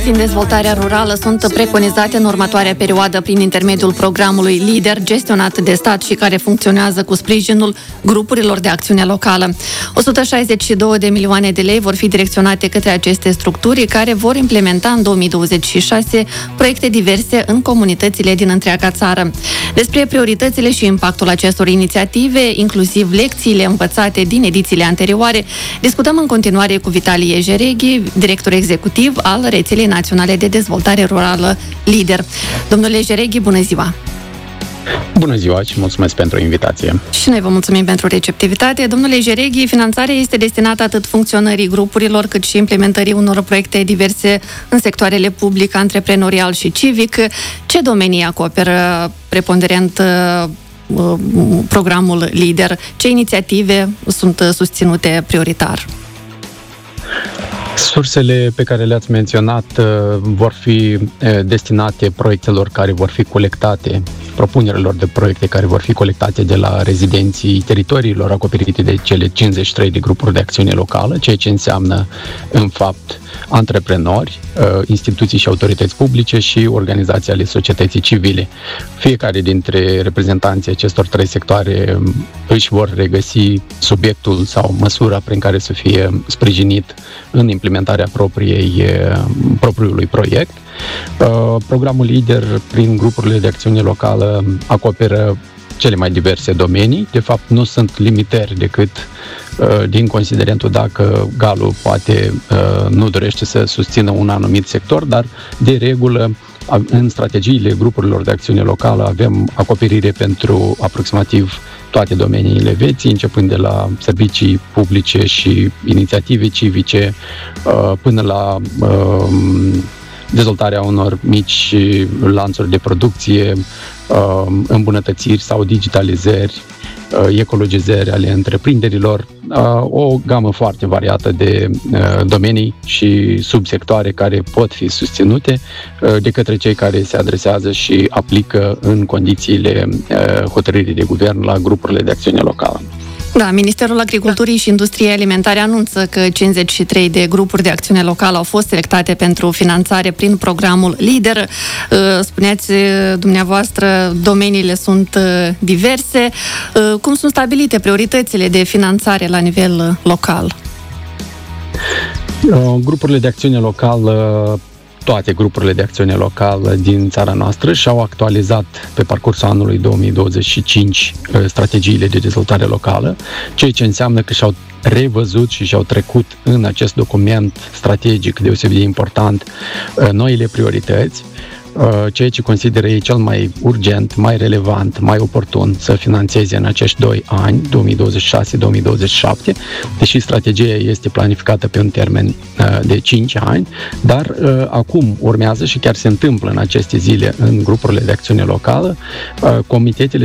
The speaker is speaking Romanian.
Din dezvoltarea rurală sunt preconizate în următoarea perioadă prin intermediul programului LEADER, gestionat de stat și care funcționează cu sprijinul grupurilor de acțiune locală. 162 de milioane de lei vor fi direcționate către aceste structuri care vor implementa în 2026 proiecte diverse în comunitățile din întreaga țară. Despre prioritățile și impactul acestor inițiative, inclusiv lecțiile învățate din edițiile anterioare, discutăm în continuare cu Vitalie Jereghi, director executiv al rețelei naționale de dezvoltare rurală LEADER. Domnule Jereghi, bună ziua! Bună ziua și mulțumesc pentru invitație. Și noi vă mulțumim pentru receptivitate. Domnule Jereghi, finanțarea este destinată atât funcționării grupurilor, cât și implementării unor proiecte diverse în sectoarele public, antreprenorial și civic. Ce domenii acoperă preponderent programul LEADER? Ce inițiative sunt susținute prioritar? Sursele pe care le-ați menționat vor fi destinate proiectelor care vor fi colectate, propunerilor de proiecte care vor fi colectate de la rezidenții teritoriilor acoperite de cele 53 de grupuri de acțiune locală, ceea ce înseamnă, în fapt, antreprenori, instituții și autorități publice și organizații ale societății civile. Fiecare dintre reprezentanții acestor trei sectoare își vor regăsi subiectul sau măsura prin care să fie sprijinit în implementarea propriului proiect. Programul LEADER, prin grupurile de acțiune locală, acoperă cele mai diverse domenii. De fapt, nu sunt limitări decât din considerentul dacă GAL-ul poate nu dorește să susțină un anumit sector, dar de regulă în strategiile grupurilor de acțiune locală avem acoperire pentru aproximativ toate domeniile vieții, începând de la servicii publice și inițiative civice până la dezvoltarea unor mici lanțuri de producție, îmbunătățiri sau digitalizări, ecologizări ale întreprinderilor, o gamă foarte variată de domenii și subsectoare care pot fi susținute de către cei care se adresează și aplică în condițiile hotărârii de guvern la grupurile de acțiune locală. Da, Ministerul Agriculturii și Industriei Alimentare anunță că 53 de grupuri de acțiune locală au fost selectate pentru finanțare prin programul LEADER. Spuneați dumneavoastră, domeniile sunt diverse. Cum sunt stabilite prioritățile de finanțare la nivel local? Grupurile de acțiune locală, toate grupurile de acțiune locală din țara noastră și-au actualizat pe parcursul anului 2025 strategiile de dezvoltare locală, ceea ce înseamnă că și-au revăzut și și-au trecut în acest document strategic deosebit de important noile priorități, ceea ce consideră ei cel mai urgent, mai relevant, mai oportun să finanțeze în acești 2 ani, 2026-2027, deși strategia este planificată pe un termen de 5 ani, dar acum urmează și chiar se întâmplă în aceste zile în grupurile de acțiune locală, comitetele